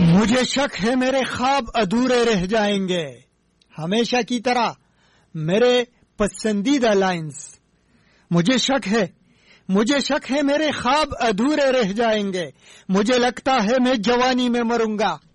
मुझे शक है मेरे ख्वाब अधूरे रह जाएंगे। हमेशा की तरह मेरे पसंदीदा लाइंस। मुझे शक है मेरे ख्वाब अधूरे रह जाएंगे। मुझे लगता है मैं जवानी में मरूंगा।